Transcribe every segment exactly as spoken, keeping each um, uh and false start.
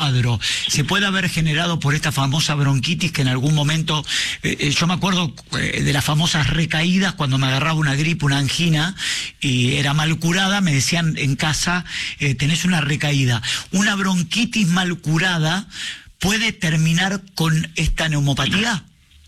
cuadro se puede haber generado por esta famosa bronquitis que en algún momento, eh, yo me acuerdo eh, de las famosas recaídas cuando me agarraba una gripe, una angina, y era mal curada, me decían en casa, eh, tenés una recaída. ¿Una bronquitis mal curada puede terminar con esta neumopatía?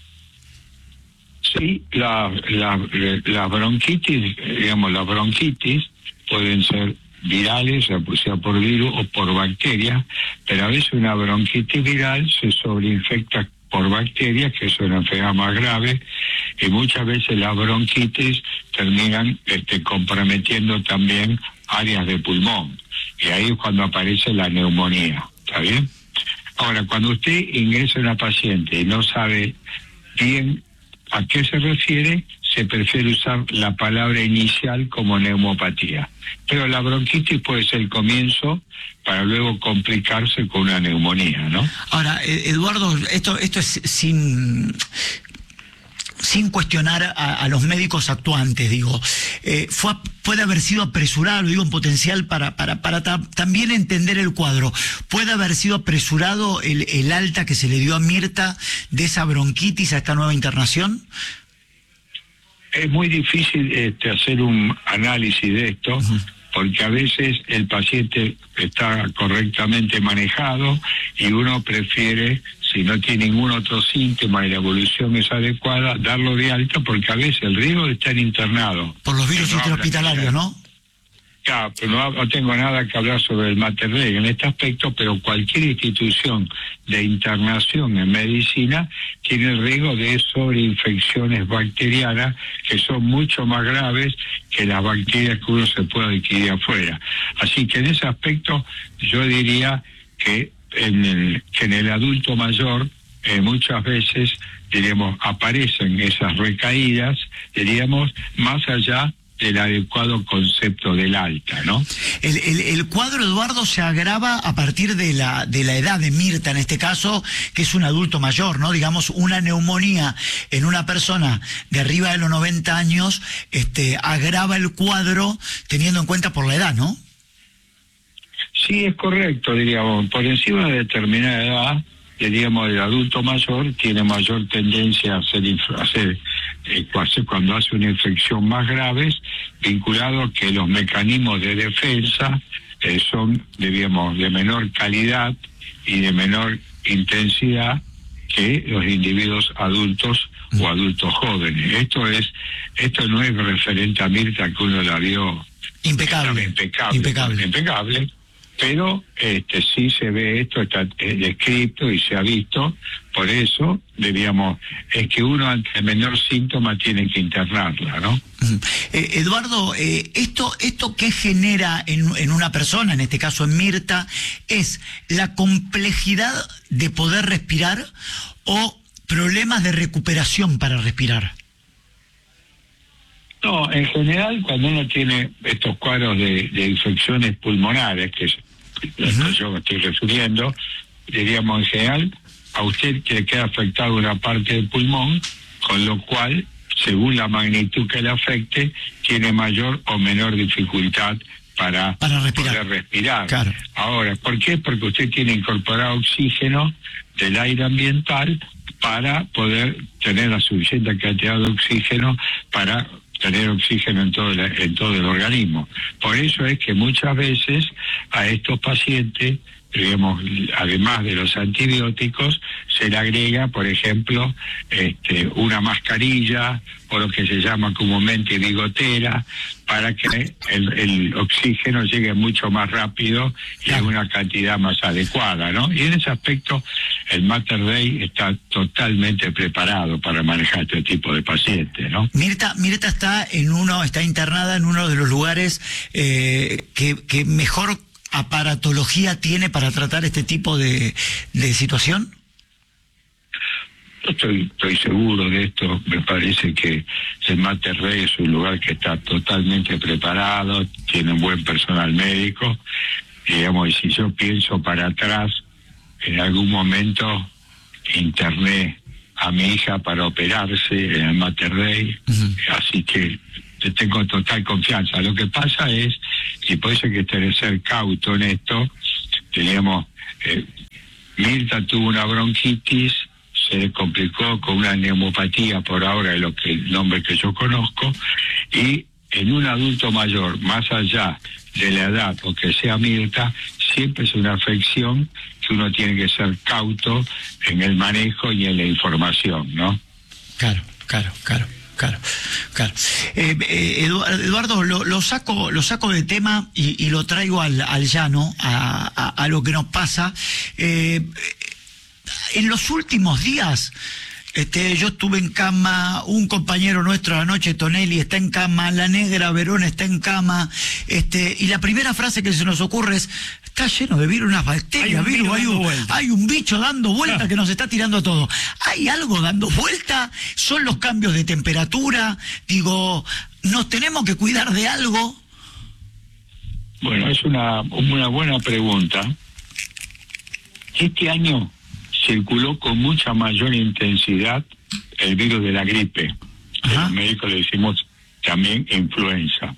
Sí, la, la, la bronquitis, digamos, las bronquitis pueden ser virales, sea por virus o por bacterias, pero a veces una bronquitis viral se sobreinfecta por bacterias, que es una enfermedad más grave, y muchas veces las bronquitis terminan este, comprometiendo también áreas de pulmón, y ahí es cuando aparece la neumonía, ¿está bien? Ahora, cuando usted ingresa a una paciente y no sabe bien a qué se refiere, se prefiere usar la palabra inicial como neumopatía. Pero la bronquitis puede ser el comienzo para luego complicarse con una neumonía, ¿no? Ahora, Eduardo, esto, esto es sin... sin cuestionar a, a los médicos actuantes, digo, eh, fue, puede haber sido apresurado, digo en potencial para, para, para ta, también entender el cuadro, puede haber sido apresurado el, el alta que se le dio a Mirta de esa bronquitis a esta nueva internación. Es muy difícil este, hacer un análisis de esto, uh-huh. porque a veces el paciente está correctamente manejado y uno prefiere, si no tiene ningún otro síntoma y la evolución es adecuada, darlo de alta, porque a veces el riesgo de estar internado. Por los virus no intrahospitalarios, ¿no? Claro, pero no, no tengo nada que hablar sobre el Mater Dei en este aspecto, pero cualquier institución de internación en medicina tiene el riesgo de sobreinfecciones bacterianas que son mucho más graves que las bacterias que uno se puede adquirir afuera. Así que en ese aspecto yo diría que en el, que en el adulto mayor eh, muchas veces, diríamos, aparecen esas recaídas, diríamos, más allá del adecuado concepto del alta, ¿no? El, el, el cuadro, Eduardo, se agrava a partir de la de la edad de Mirta, en este caso, que es un adulto mayor, ¿no? Digamos, una neumonía en una persona de arriba de los noventa años, este, agrava el cuadro teniendo en cuenta por la edad, ¿no? Sí, es correcto, diríamos, por encima de determinada edad, diríamos, el adulto mayor tiene mayor tendencia a hacer, a hacer eh, cuando hace una infección más grave, vinculado a que los mecanismos de defensa eh, son, diríamos, de menor calidad y de menor intensidad que los individuos adultos o adultos jóvenes. Esto es, esto no es referente a Mirta, que uno la vio impecable, impecable, impecable, impecable. Pero este sí se ve esto, está eh, descrito y se ha visto, por eso, diríamos, es que uno ante el menor síntoma tiene que internarla, ¿no? Eh, Eduardo, eh, esto, esto que genera en, en una persona, en este caso en Mirta, es la complejidad de poder respirar o problemas de recuperación para respirar. No, en general, cuando uno tiene estos cuadros de, de infecciones pulmonares, que es uh-huh. que yo me estoy refiriendo, diríamos en general, a usted que le queda afectado una parte del pulmón, con lo cual, según la magnitud que le afecte, tiene mayor o menor dificultad para, para respirar. poder respirar. Claro. Ahora, ¿por qué? Porque usted tiene incorporado oxígeno del aire ambiental para poder tener la suficiente cantidad de oxígeno para tener oxígeno en todo, el, en todo el organismo. Por eso es que muchas veces a estos pacientes, digamos, además de los antibióticos, se le agrega, por ejemplo, este, una mascarilla o lo que se llama comúnmente bigotera, para que el, el oxígeno llegue mucho más rápido y en una cantidad más adecuada, ¿no? Y en ese aspecto el Mater Dei está totalmente preparado para manejar este tipo de pacientes, ¿no? Mirta, Mirta está en uno, está internada en uno de los lugares eh, que, que mejor aparatología tiene para tratar este tipo de, de situación. Yo estoy, estoy seguro de esto. Me parece que el Mater Dei es un lugar que está totalmente preparado, tiene un buen personal médico, digamos, y si yo pienso para atrás, en algún momento interné a mi hija para operarse en el Mater Dei, uh-huh. así que tengo total confianza. Lo que pasa es, y por eso hay que tener ser cauto en esto, teníamos, eh, Mirta tuvo una bronquitis, se le complicó con una neumopatía por ahora, es lo que el nombre que yo conozco, y en un adulto mayor, más allá de la edad o que sea Mirta, siempre es una afección que uno tiene que ser cauto en el manejo y en la información, ¿no? Claro, claro, claro. Claro, claro. Eh, eh, Eduardo, lo, lo saco, lo saco de tema y, y lo traigo al, al llano, a, a, a lo que nos pasa. Eh, en los últimos días, este, yo estuve en cama, un compañero nuestro anoche, Tonelli, está en cama, la negra Verona está en cama, este, y la primera frase que se nos ocurre es: está lleno de virus, unas bacterias, hay un, virus, hay, un, hay un bicho dando vuelta que nos está tirando a todo. ¿Hay algo dando vuelta? ¿Son los cambios de temperatura? Digo, ¿nos tenemos que cuidar de algo? Bueno, es una, una buena pregunta. Este año circuló con mucha mayor intensidad el virus de la gripe. Ajá. Los médicos le decimos también influenza.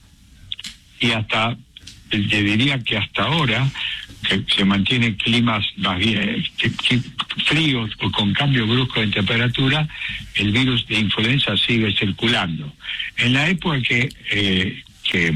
Y hasta... te diría que hasta ahora, que se mantienen climas más bien que, que, fríos o con cambio brusco de temperatura, el virus de influenza sigue circulando. En la época que, eh, que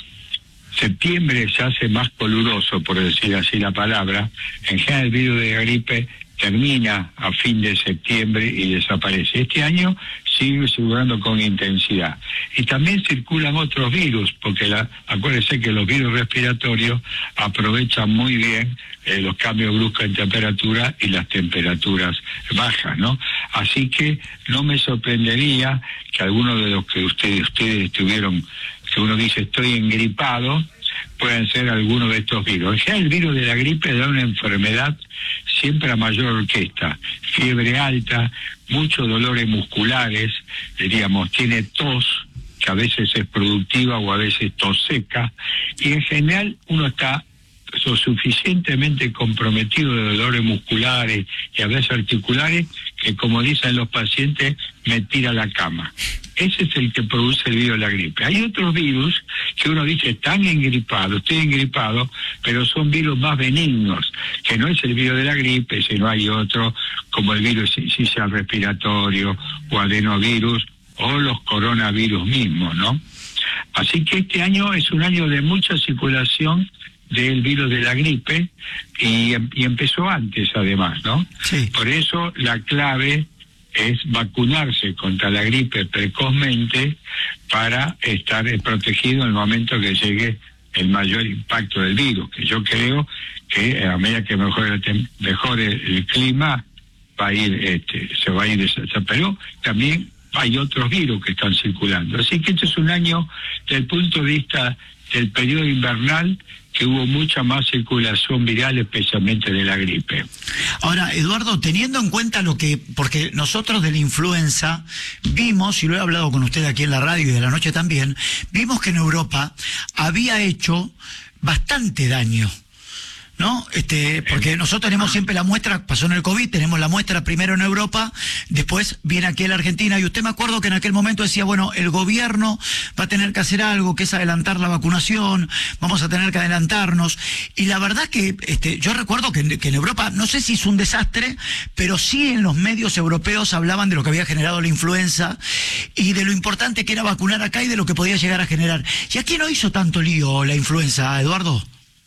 septiembre se hace más caluroso, por decir así la palabra, en general el virus de la gripe termina a fin de septiembre y desaparece. Este año sigue circulando con intensidad. Y también circulan otros virus, porque la, acuérdense que los virus respiratorios aprovechan muy bien eh, los cambios bruscos en temperatura y las temperaturas bajas, ¿no? Así que no me sorprendería que algunos de los que ustedes, ustedes estuvieron, que uno dice estoy engripado, pueden ser algunos de estos virus. Ya el virus de la gripe da una enfermedad siempre a mayor orquesta, fiebre alta, muchos dolores musculares, diríamos, tiene tos, que a veces es productiva o a veces tos seca, y en general uno está lo suficientemente comprometido de dolores musculares y a veces articulares que, como dicen los pacientes, me tira a la cama. Ese es el que produce el virus de la gripe. Hay otros virus que uno dice están engripados, estoy engripado, pero son virus más benignos, que no es el virus de la gripe, sino hay otro como el virus sincicial respiratorio o adenovirus o los coronavirus mismos, ¿no? Así que este año es un año de mucha circulación del virus de la gripe y, y empezó antes además, ¿no? Sí. Por eso la clave es vacunarse contra la gripe precozmente para estar protegido en el momento que llegue el mayor impacto del virus, que yo creo que a medida que mejore, mejore el clima va a ir, este, se va a ir esa, pero también hay otros virus que están circulando. Así que este es un año, desde el punto de vista del periodo invernal, que hubo mucha más circulación viral, especialmente de la gripe. Ahora, Eduardo, teniendo en cuenta lo que, porque nosotros de la influenza vimos, y lo he hablado con usted aquí en la radio y de la noche también, vimos que en Europa había hecho bastante daño, ¿no? Este, porque nosotros tenemos siempre la muestra, pasó en el COVID, tenemos la muestra primero en Europa, después viene aquí a la Argentina, y usted me acuerdo que en aquel momento decía, bueno, el gobierno va a tener que hacer algo, que es adelantar la vacunación, vamos a tener que adelantarnos, y la verdad que este, yo recuerdo que, que en Europa, no sé si es un desastre, pero sí en los medios europeos hablaban de lo que había generado la influenza, y de lo importante que era vacunar acá y de lo que podía llegar a generar. ¿Y aquí no hizo tanto lío la influenza, Eduardo?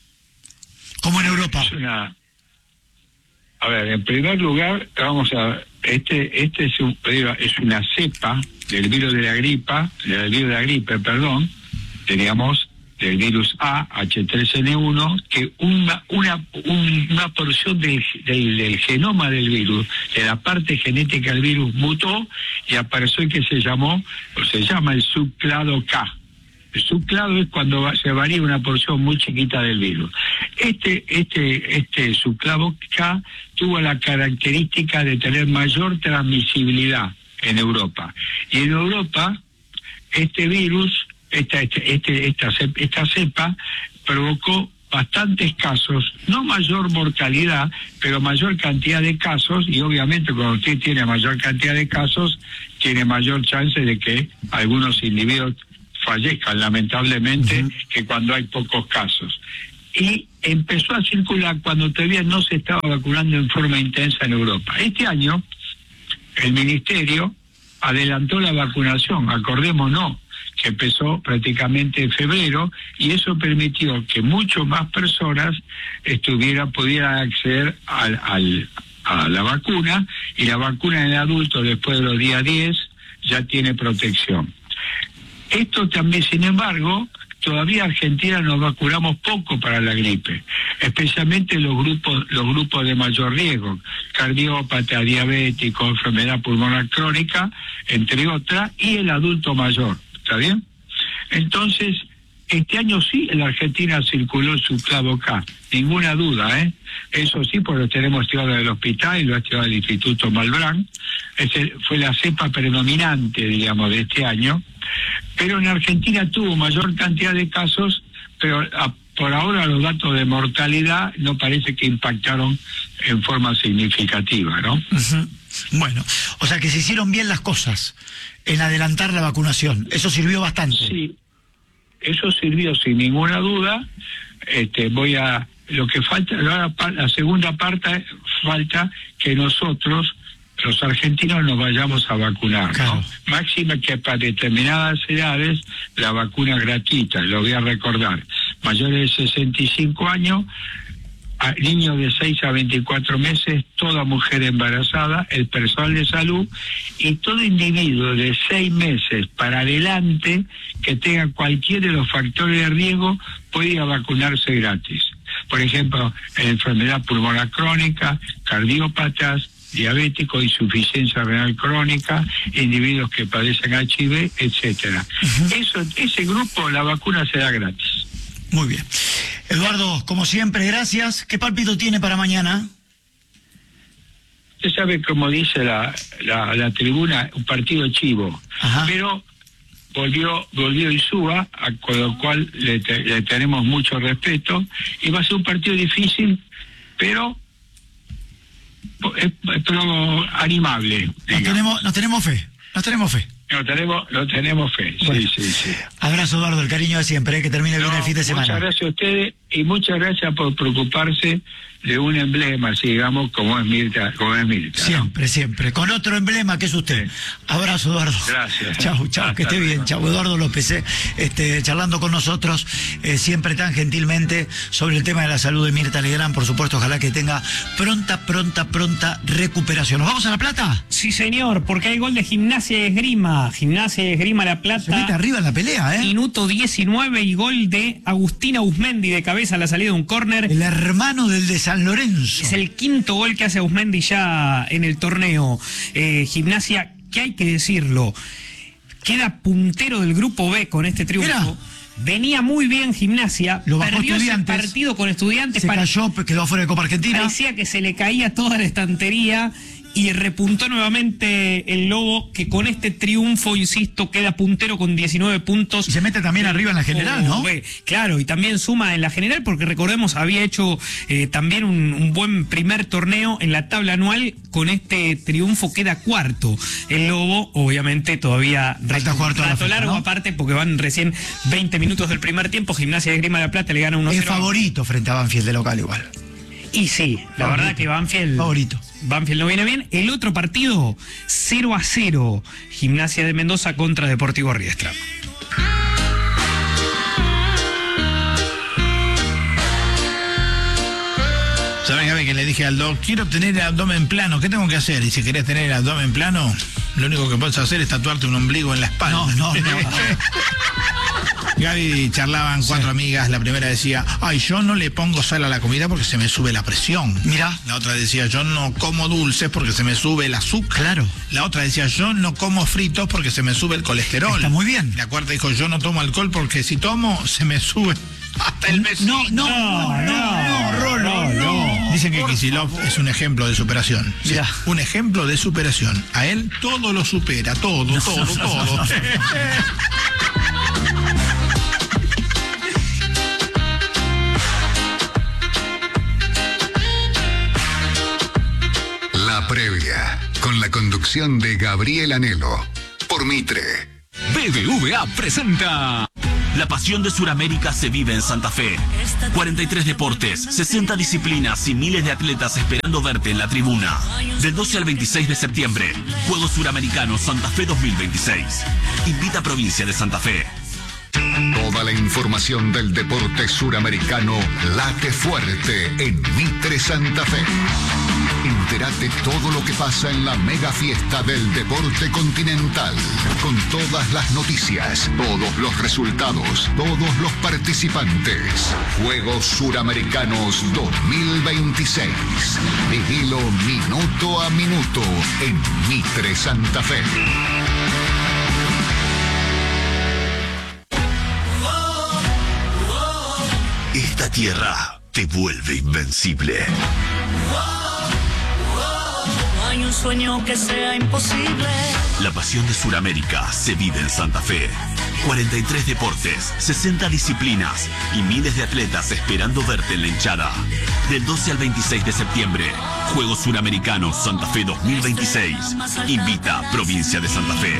Como en Europa. Es una... A ver, en primer lugar, vamos a... Este este es, un, es una cepa del virus de la gripa, del virus de la gripe, perdón, teníamos del virus A, H tres N uno, que una una una porción del, del, del genoma del virus, de la parte genética del virus, mutó y apareció el que se llamó, o se llama el subclado K. El subclado es cuando se varía una porción muy chiquita del virus. Este este este subclado K tuvo la característica de tener mayor transmisibilidad en Europa. Y en Europa, este virus, esta, este, este, esta, esta cepa, provocó bastantes casos, no mayor mortalidad, pero mayor cantidad de casos, y obviamente cuando usted tiene mayor cantidad de casos, tiene mayor chance de que algunos individuos fallezcan, lamentablemente, uh-huh. que cuando hay pocos casos. y empezó a circular cuando todavía no se estaba vacunando en forma intensa en Europa. Este año el Ministerio adelantó la vacunación, acordémonos que empezó prácticamente en febrero, y eso permitió que mucho más personas estuvieran, pudieran acceder al, al, a la vacuna, y la vacuna en adultos después de los días diez ya tiene protección. Esto también, sin embargo, todavía en Argentina nos vacunamos poco para la gripe, especialmente los grupos los grupos de mayor riesgo, cardiópata, diabético, enfermedad pulmonar crónica, entre otras, y el adulto mayor, ¿está bien? Entonces, este año sí en la Argentina circuló su clavo K, ninguna duda, ¿eh? Eso sí, porque lo tenemos estudiado del hospital y lo ha estudiado el Instituto Malbrán. Ese fue la cepa predominante, digamos, de este año. Pero en Argentina tuvo mayor cantidad de casos, pero a, por ahora los datos de mortalidad no parece que impactaron en forma significativa, ¿no? Uh-huh. Bueno, o sea que se hicieron bien las cosas en adelantar la vacunación. Eso sirvió bastante. Sí, eso sirvió sin ninguna duda. Este, voy a lo que falta, la, la segunda parte falta que nosotros, los argentinos, nos vayamos a vacunar, claro, ¿no? Máxima que para determinadas edades la vacuna es gratuita, lo voy a recordar, mayores de sesenta y cinco años, a niños de seis a veinticuatro meses, toda mujer embarazada, el personal de salud y todo individuo de seis meses para adelante que tenga cualquiera de los factores de riesgo puede ir a vacunarse gratis. Por ejemplo, enfermedad pulmonar crónica, cardiópatas, diabéticos, insuficiencia renal crónica, individuos que padecen H I V, etcétera. Uh-huh. Eso, ese grupo, la vacuna se da gratis. Muy bien. Eduardo, como siempre, gracias. ¿Qué pálpito tiene para mañana? Usted sabe, como dice la, la, la tribuna, un partido chivo. Ajá. Pero volvió volvió Insúa, con lo cual le, te, le tenemos mucho respeto, y va a ser un partido difícil, pero pero animable. Nos tenemos, nos tenemos fe, nos tenemos fe. No tenemos, no tenemos fe, bueno, sí, sí, sí. Abrazo, Eduardo, el cariño de siempre, ¿eh? Que termine bien no, el fin de semana. Muchas gracias a ustedes y muchas gracias por preocuparse de un emblema, así digamos, como es Mirta, como es Mirta. Siempre, ¿no? Siempre. Con otro emblema que es usted. Sí. Abrazo, Eduardo. Gracias. Chau, chau, Hasta que esté luego. Bien. Chau, Eduardo López, eh, este, charlando con nosotros, eh, siempre tan gentilmente, sobre el tema de la salud de Mirta Legrand, por supuesto, ojalá que tenga pronta, pronta, pronta recuperación. ¿Nos vamos a La Plata? Sí, señor, porque hay gol de Gimnasia y Esgrima. Gimnasia y Esgrima La Plata. Se mete arriba en la pelea, ¿eh? Minuto diecinueve y gol de Agustina Uzmendi de cabeza a la salida de un córner. El hermano del de San Lorenzo. Es el quinto gol que hace Uzmendi ya en el torneo. Eh, Gimnasia, que hay que decirlo, queda puntero del grupo B con este triunfo. Era. Venía muy bien Gimnasia, lo bajó perdió Estudiantes, ese partido con Estudiantes. Se cayó, quedó fuera de Copa Argentina. Parecía que se le caía toda la estantería y repuntó nuevamente el Lobo, que con este triunfo, insisto, queda puntero con diecinueve puntos. Y se mete también arriba en la general, ¿no? Claro, y también suma en la general, porque recordemos, había hecho eh, también un, un buen primer torneo en la tabla anual. Con este triunfo queda cuarto el Lobo, obviamente todavía resta cuarto rato largo, ¿no? Aparte, porque van recién veinte minutos del primer tiempo. Gimnasia de Esgrima de La Plata le gana uno cero. Es favorito frente a Banfield de local igual. Y sí, la favorito. Verdad que Banfield... Favorito. Banfield no viene bien. El otro partido, cero a cero. Gimnasia de Mendoza contra Deportivo Riestra. ¿Sabes, Gaby, que le dije al doc, quiero tener el abdomen plano? ¿Qué tengo que hacer? Y si querés tener el abdomen plano, lo único que puedes hacer es tatuarte un ombligo en la espalda. No, no, no. Gaby, charlaban cuatro sí. amigas. La primera decía, ay, yo no le pongo sal a la comida porque se me sube la presión. Mira. La otra decía, yo no como dulces porque se me sube el azúcar. Claro. La otra decía, yo no como fritos porque se me sube el colesterol. Está muy bien. La cuarta dijo, yo no tomo alcohol porque si tomo se me sube hasta el vecino. No, no, no, no, no, no, no. Dicen que Kicillof es un ejemplo de superación. Sí, un ejemplo de superación. A él todo lo supera, todo, no, todo, no, todo. No, no, no. La previa, con la conducción de Gabriel Anhelo, por Mitre. B B V A presenta: La pasión de Sudamérica se vive en Santa Fe. cuarenta y tres deportes, sesenta disciplinas y miles de atletas esperando verte en la tribuna. Del doce al veintiséis de septiembre, Juegos Suramericanos Santa Fe dos mil veintiséis. Invita a Provincia de Santa Fe. Toda la información del deporte suramericano late fuerte en Mitre Santa Fe. Entérate todo lo que pasa en la mega fiesta del deporte continental, con todas las noticias, todos los resultados, todos los participantes. Juegos Suramericanos dos mil veintiséis. Vivilo minuto a minuto en Mitre Santa Fe. Esta tierra te vuelve invencible. No hay un sueño que sea imposible. La pasión de Suramérica se vive en Santa Fe. cuarenta y tres deportes, sesenta disciplinas y miles de atletas esperando verte en la hinchada. Del doce al veintiséis de septiembre, Juegos Suramericanos Santa Fe dos mil veintiséis. Invita Provincia de Santa Fe.